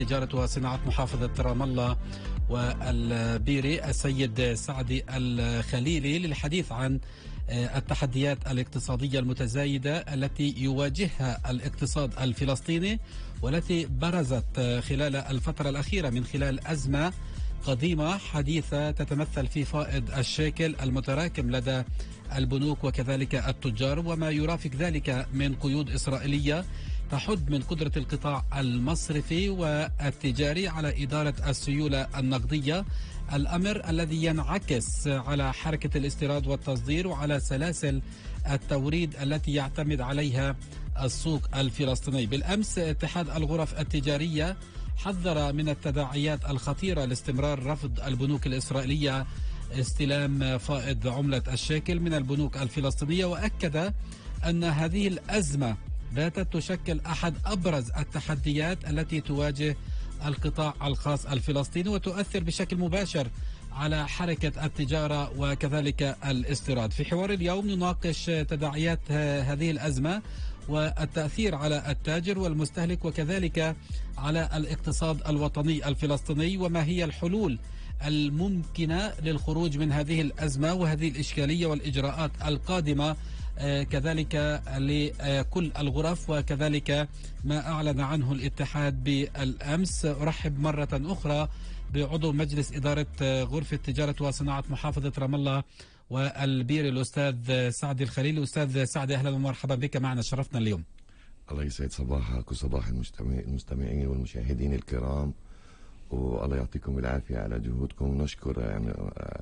تجارة وصناعة محافظة رام الله والبيري السيد سعدي الخليلي للحديث عن التحديات الاقتصادية المتزايدة التي يواجهها الاقتصاد الفلسطيني، والتي برزت خلال الفترة الأخيرة من خلال أزمة قديمة حديثة تتمثل في فائض الشيكل المتراكم لدى البنوك وكذلك التجار، وما يرافق ذلك من قيود إسرائيلية تحد من قدرة القطاع المصرفي والتجاري على إدارة السيولة النقدية، الأمر الذي ينعكس على حركة الاستيراد والتصدير وعلى سلاسل التوريد التي يعتمد عليها السوق الفلسطيني. بالأمس اتحاد الغرف التجارية حذر من التداعيات الخطيرة لاستمرار رفض البنوك الإسرائيلية استلام فائض عملة الشيكل من البنوك الفلسطينية، وأكد أن هذه الأزمة باتت تشكل أحد أبرز التحديات التي تواجه القطاع الخاص الفلسطيني وتؤثر بشكل مباشر على حركة التجارة وكذلك الاستيراد. في حوار اليوم نناقش تداعيات هذه الأزمة والتأثير على التاجر والمستهلك وكذلك على الاقتصاد الوطني الفلسطيني، وما هي الحلول الممكنة للخروج من هذه الأزمة وهذه الإشكالية والإجراءات القادمة كذلك لكل الغرف وكذلك ما أعلن عنه الاتحاد بالأمس. أرحب مرة أخرى بعضو مجلس إدارة غرفة تجارة وصناعة محافظة رام الله والبيري الأستاذ سعدي الخليلي. أستاذ سعدي، أهلا ومرحبا بك معنا، شرفتنا اليوم. الله يسعد صباحك وصباح المستمعين والمشاهدين الكرام، والله يعطيكم العافية على جهودكم. نشكر يعني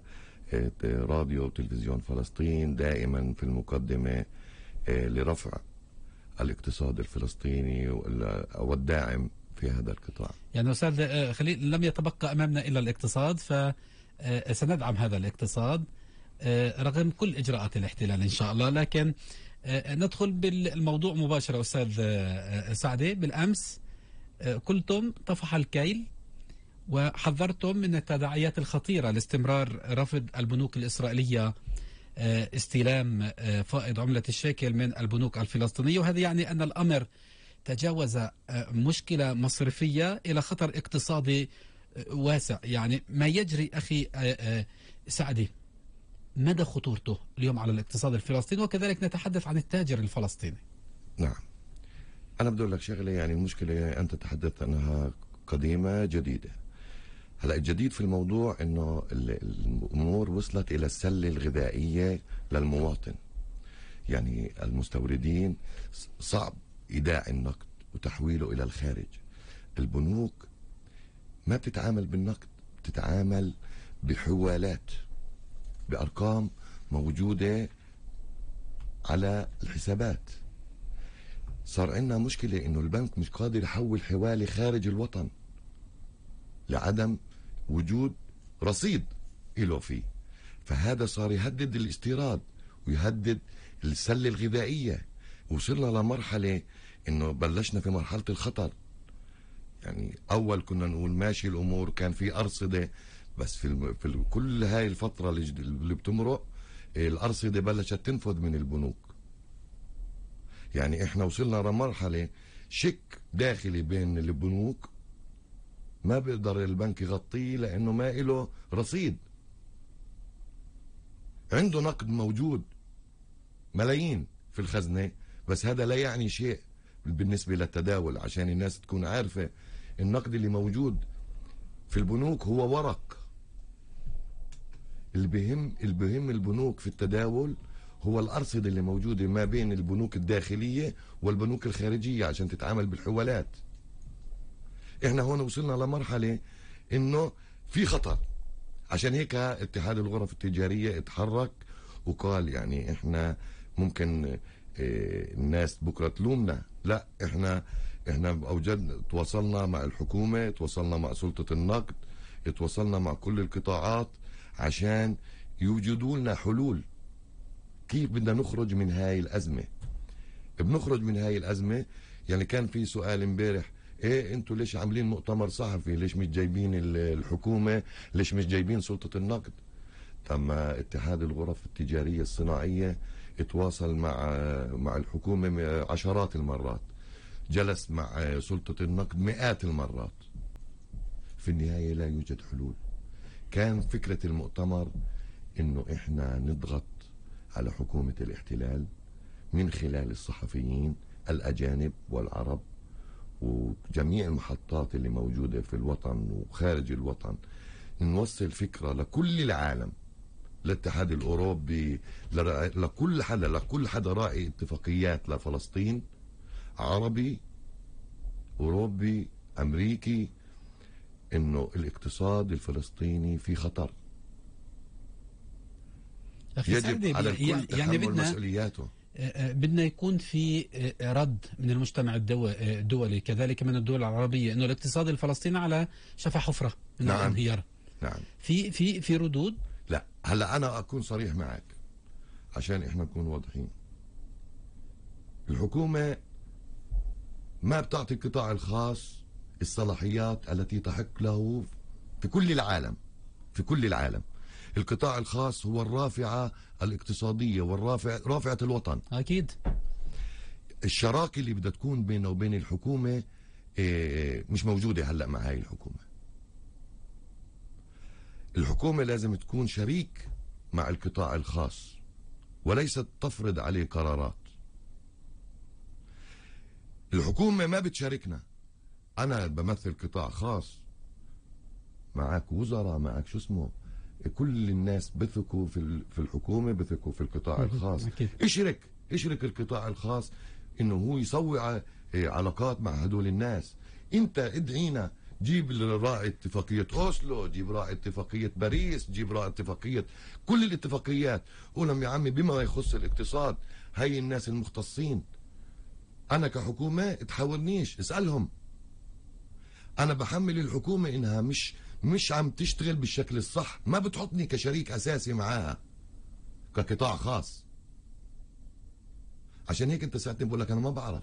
راديو وتلفزيون فلسطين دائما في المقدمة لرفع الاقتصاد الفلسطيني والداعم في هذا القطاع. يعني أستاذ خليل، لم يتبقى أمامنا إلا الاقتصاد، فسندعم هذا الاقتصاد رغم كل إجراءات الاحتلال إن شاء الله. لكن ندخل بالموضوع مباشرة. أستاذ سعدي، بالأمس قلتم طفح الكيل وحذرتم من التداعيات الخطيرة لاستمرار رفض البنوك الإسرائيلية استلام فائض عملة الشيكل من البنوك الفلسطينية، وهذا يعني أن الأمر تجاوز مشكلة مصرفية إلى خطر اقتصادي واسع. يعني ما يجري أخي سعدي مدى خطورته اليوم على الاقتصاد الفلسطيني، وكذلك نتحدث عن التاجر الفلسطيني. نعم، أنا بدي أقول لك شغلة. يعني المشكلة أنت تحدثت أنها قديمة جديدة. هلا الجديد في الموضوع انه الامور وصلت الى السله الغذائيه للمواطن. يعني المستوردين صعب ايداع النقد وتحويله الى الخارج. البنوك ما بتتعامل بالنقد، بتتعامل بحوالات بارقام موجوده على الحسابات. صار عندنا مشكله انه البنك مش قادر يحول حوالي خارج الوطن لعدم وجود رصيد له فيه، فهذا صار يهدد الاستيراد ويهدد السلة الغذائية. وصلنا لمرحلة انه بلشنا في مرحلة الخطر. يعني اول كنا نقول ماشي الامور، كان في ارصدة، بس في كل هاي الفترة اللي بتمرق الارصدة بلشت تنفذ من البنوك. يعني احنا وصلنا لمرحلة شك داخلي بين البنوك ما بيقدر البنك يغطيه لانه ما له رصيد. عنده نقد موجود ملايين في الخزنة، بس هذا لا يعني شيء بالنسبة للتداول. عشان الناس تكون عارفة، النقد اللي موجود في البنوك هو ورق. اللي بهم البنوك في التداول هو الأرصدة اللي موجودة ما بين البنوك الداخلية والبنوك الخارجية عشان تتعامل بالحوالات. احنا هون وصلنا لمرحلة انه في خطر. عشان هيك اتحاد الغرف التجارية اتحرك وقال يعني احنا ممكن الناس بكرة تلومنا، لا احنا تواصلنا مع الحكومة، تواصلنا مع سلطة النقد، تواصلنا مع كل القطاعات عشان يوجدوا لنا حلول. كيف بدنا نخرج من هاي الأزمة؟ بنخرج من هاي الأزمة. يعني كان في سؤال امبارح، ايه انتوا ليش عاملين مؤتمر صحفي؟ ليش مش جايبين الحكومة؟ ليش مش جايبين سلطة النقد؟ تم اتحاد الغرف التجارية الصناعية اتواصل مع الحكومة عشرات المرات، جلس مع سلطة النقد مئات المرات. في النهاية لا يوجد حلول. كان فكرة المؤتمر إنه إحنا نضغط على حكومة الاحتلال من خلال الصحفيين الأجانب والعرب وجميع المحطات اللي موجودة في الوطن وخارج الوطن، نوصل فكرة لكل العالم، للاتحاد الأوروبي، لكل حدا راعي اتفاقيات لفلسطين، عربي أوروبي أمريكي، إنه الاقتصاد الفلسطيني في خطر. يجب على الكل تحمل مسؤولياته. بدنا يكون في رد من المجتمع الدولي كذلك من الدول العربية انه الاقتصاد الفلسطيني على شفا حفرة من نعم. الانهيار. نعم. في ردود. لا هلا انا اكون صريح معك عشان احنا نكون واضحين. الحكومة ما بتعطي القطاع الخاص الصلاحيات التي تحق له في كل العالم. في كل العالم القطاع الخاص هو الرافعة الاقتصادية رافعة الوطن. أكيد. الشراكة اللي بدها تكون بينه وبين الحكومة مش موجودة هلأ مع هاي الحكومة. الحكومة لازم تكون شريك مع القطاع الخاص وليست تفرض عليه قرارات. الحكومة ما بتشاركنا. أنا بمثل قطاع خاص، معك وزراء، معك شو اسمه، كل الناس بثقوا في الحكومة، بثقوا في القطاع الخاص. اشرك القطاع الخاص انه هو يسوي علاقات مع هدول الناس. انت ادعينا، جيب راعي اتفاقية اوسلو، جيب راعي اتفاقية باريس، جيب راعي اتفاقية كل الاتفاقيات، قولهم يا عمي بما يخص الاقتصاد هاي الناس المختصين. انا كحكومة تحاورنيش، اسألهم. انا بحمل الحكومة انها مش عم تشتغل بالشكل الصح، ما بتحطني كشريك اساسي معاها كقطاع خاص. عشان هيك انت ساعتين بقول لك انا ما بعرف.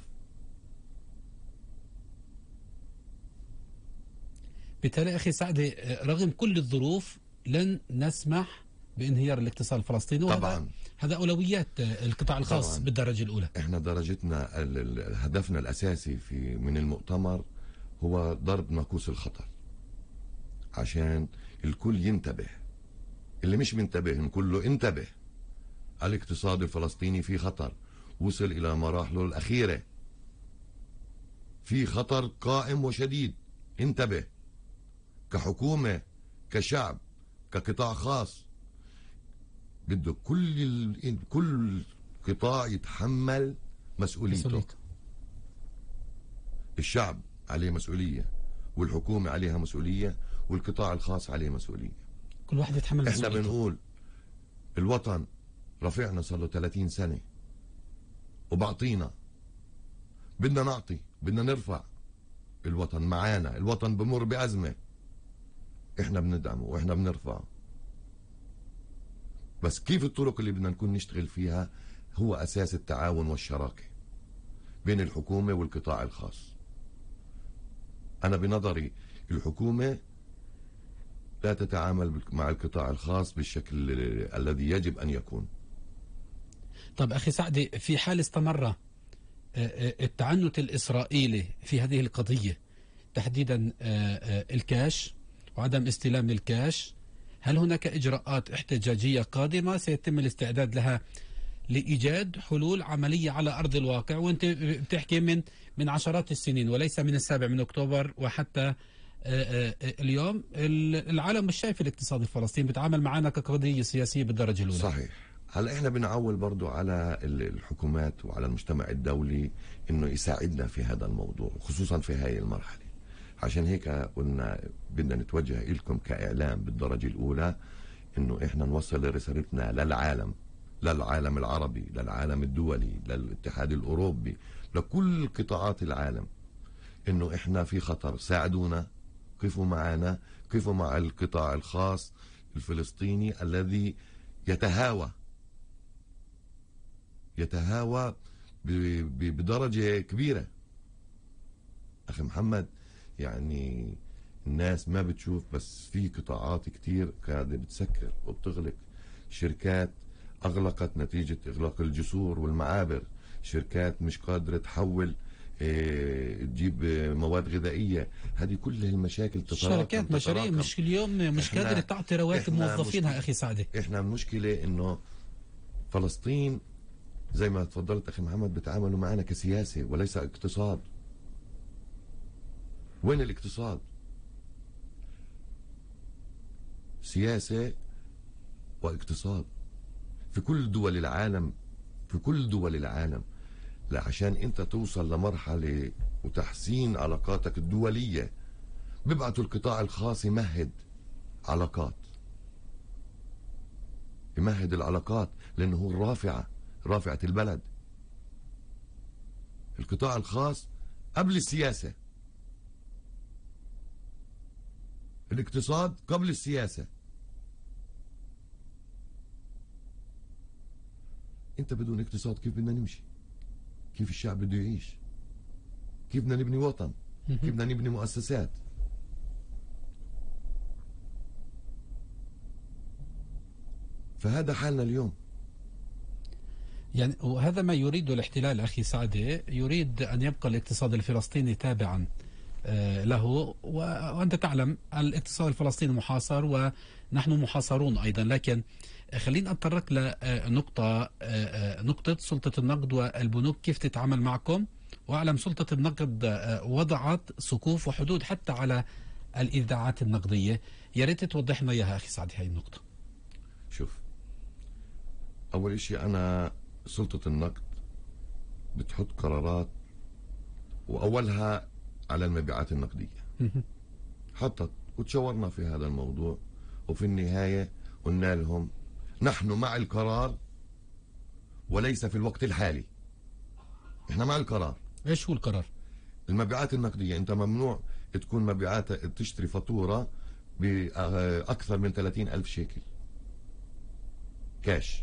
بالتالي اخي سعدي، رغم كل الظروف لن نسمح بانهيار الاقتصاد الفلسطيني. طبعا هذا اولويات القطاع الخاص طبعاً. بالدرجة الاولى احنا درجتنا هدفنا الاساسي من المؤتمر هو ضرب ناقوس الخطر عشان الكل ينتبه. اللي مش منتبه نقول له انتبه، الاقتصاد الفلسطيني في خطر، وصل الى مراحله الاخيرة، في خطر قائم وشديد، انتبه. كحكومة، كشعب، كقطاع خاص، بده كل قطاع يتحمل مسؤوليته. الشعب عليه مسؤولية، والحكومة عليها مسؤولية، والقطاع الخاص عليه مسؤولية. كل واحد يتحمل مسؤوليته. احنا بنقول الوطن رفعنا صار له 30 سنة وبعطينا، بدنا نعطي، بدنا نرفع. الوطن معانا، الوطن بمر بأزمة، احنا بندعمه واحنا بنرفعه. بس كيف الطرق اللي بدنا نكون نشتغل فيها هو أساس التعاون والشراكة بين الحكومة والقطاع الخاص. أنا بنظري الحكومة لا تتعامل مع القطاع الخاص بالشكل الذي يجب أن يكون. طب أخي سعدي، في حال استمر التعنت الإسرائيلي في هذه القضية، تحديدا الكاش وعدم استلام الكاش، هل هناك إجراءات احتجاجية قادمة سيتم الاستعداد لها لإيجاد حلول عملية على أرض الواقع؟ وأنت بتحكي من عشرات السنين وليس من 7 أكتوبر وحتى اليوم العالم مش شايف الاقتصاد الفلسطيني بيتعامل معنا كقضية سياسية بالدرجة الأولى. صحيح. هلا احنا بنعول برضو على الحكومات وعلى المجتمع الدولي انه يساعدنا في هذا الموضوع، خصوصا في هاي المرحلة. عشان هيك قلنا بدنا نتوجه لكم كإعلام بالدرجة الأولى انه احنا نوصل رسالتنا للعالم العربي، للعالم الدولي، للاتحاد الأوروبي، لكل قطاعات العالم، انه احنا في خطر. ساعدونا، قفوا معنا، قفوا مع القطاع الخاص الفلسطيني الذي يتهاوى بدرجة كبيرة. أخي محمد، يعني الناس ما بتشوف، بس في قطاعات كتير قاعدة بتسكر وبتغلق. شركات أغلقت نتيجة إغلاق الجسور والمعابر، شركات مش قادرة تحول تجيب مواد غذائيه. هذه كل المشاكل تتراكم. شركات مشاريع مش اليوم مش قادره تعطي رواتب موظفينها اخي سعدي. احنا المشكله انه فلسطين زي ما تفضلت اخي محمد بتعاملوا معنا كسياسه وليس اقتصاد. وين الاقتصاد؟ سياسه واقتصاد في كل دول العالم، في كل دول العالم. لا عشان انت توصل لمرحله وتحسين علاقاتك الدوليه بيبعتوا القطاع الخاص يمهد علاقات، يمهد العلاقات لانه هو رافعه البلد. القطاع الخاص قبل السياسه، الاقتصاد قبل السياسه. انت بدون اقتصاد كيف بدنا نمشي؟ كيف الشعب بده يعيش؟ كيف بدنا نبني وطن؟ كيف بدنا نبني مؤسسات؟ فهذا حالنا اليوم. يعني وهذا ما يريده الاحتلال أخي سعدي، يريد أن يبقى الاقتصاد الفلسطيني تابعا له، وأنت تعلم الاقتصاد الفلسطيني محاصر ونحن محاصرون أيضا. لكن خلينا أتطرق نقطة سلطة النقد والبنوك كيف تتعامل معكم. وأعلم سلطة النقد وضعت سقوف وحدود حتى على الإيداعات النقدية. يا ريت توضح لنا إياها أخي سعدي هاي النقطة. شوف، أول شيء أنا سلطة النقد بتحط قرارات وأولها على المبيعات النقدية. حطت وتشاورنا في هذا الموضوع، وفي النهاية قلنا لهم نحن مع القرار وليس في الوقت الحالي. احنا مع القرار. ايش هو القرار؟ المبيعات النقدية انت ممنوع تكون مبيعات تشتري فاتورة بأكثر من 30,000 شيكل كاش.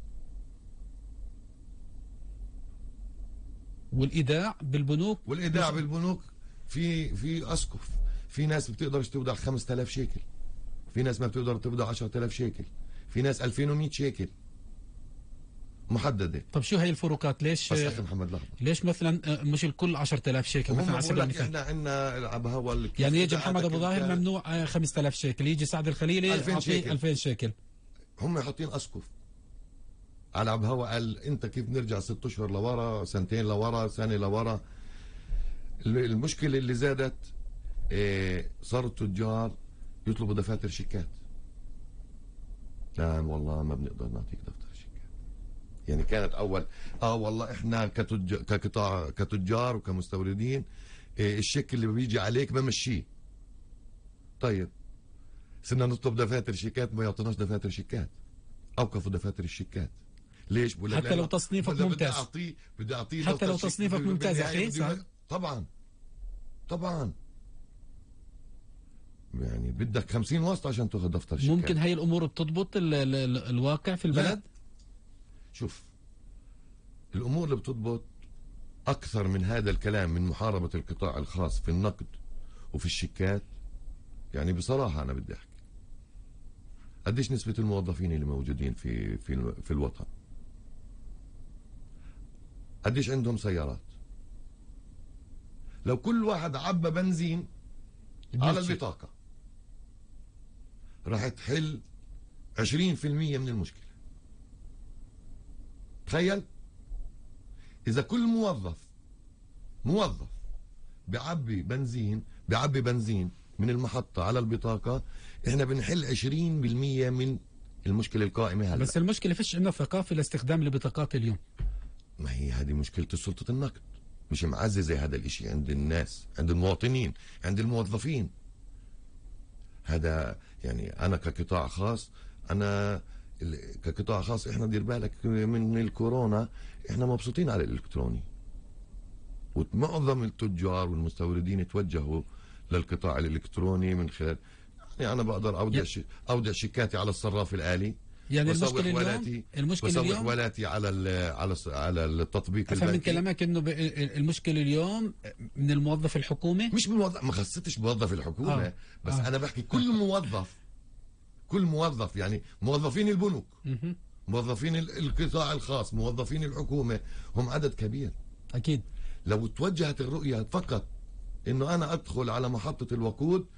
والإيداع بالبنوك، بالبنوك في أسقف. في ناس بتقدرش تودع 5,000 شيكل، في ناس ما بتقدر تودع 10,000 شيكل، في ناس 2100 شيكل محدده. طب شو هي الفروقات؟ ليش بس اخي محمد لحظه، ليش مثلا مش الكل 10,000 شيكل مثلا على سبيل المثال؟ احنا عندنا ابهوى يعني يجي محمد ابو ظاهر ممنوع 5,000 شيكل، يجي سعد الخليلي 2000 شيكل. هم حاطين اسقف على ابهوى. قال انت كيف نرجع 6 اشهر لورا، سنتين لورا، سنه لورا. المشكله اللي زادت صاروا التجار يطلبوا دفاتر شيكات. لا والله ما بنقدر نعطيك دفتر شيكات. يعني كانت اول والله احنا كتجار وكمستوردين الشيك اللي بيجي عليك بمشيه. طيب صرنا نطلب دفاتر شيكات، ما يعطوناش دفاتر شيكات، اوقفوا دفاتر الشيكات. ليش؟ حتى لو تصنيفك ممتاز. بدي اعطيه حتى لو تصنيفك ممتاز يا اخي. طبعا يعني بدك 50 واسطة عشان تاخذ دفتر شيكات. ممكن هاي الامور بتضبط الواقع في البلد؟ لا. شوف، الامور اللي بتضبط اكثر من هذا الكلام من محاربة القطاع الخاص في النقد وفي الشيكات. يعني بصراحة انا بدي احكي قديش نسبة الموظفين اللي موجودين في الوطن، قديش عندهم سيارات. لو كل واحد عبى بنزين على البطاقة راح تحل 20% من المشكلة. تخيل إذا كل موظف بيعبي بنزين من المحطة على البطاقة، احنا بنحل 20% من المشكلة القائمة هلا. بس المشكلة فيش عندنا ثقافة لاستخدام البطاقات اليوم. ما هي هذه مشكلة سلطة النقد، مش معززة هذا الاشي عند الناس، عند المواطنين، عند الموظفين. هذا يعني انا كقطاع خاص، احنا دير بالك من الكورونا احنا مبسوطين على الالكتروني، ومعظم التجار والمستوردين توجهوا للقطاع الالكتروني من خلال، يعني انا بقدر اودع شيكاتي على الصراف الالي. يعني المشكلة اليوم ولاتي على التطبيق البنكي. من كلامك انه المشكلة اليوم من الموظف الحكومي، مش من موظف، ما خصتش موظف الحكومة. بس انا بحكي كل موظف يعني موظفين البنوك، موظفين القطاع الخاص، موظفين الحكومة، هم عدد كبير اكيد. لو توجهت الرؤية فقط انه انا ادخل على محطة الوقود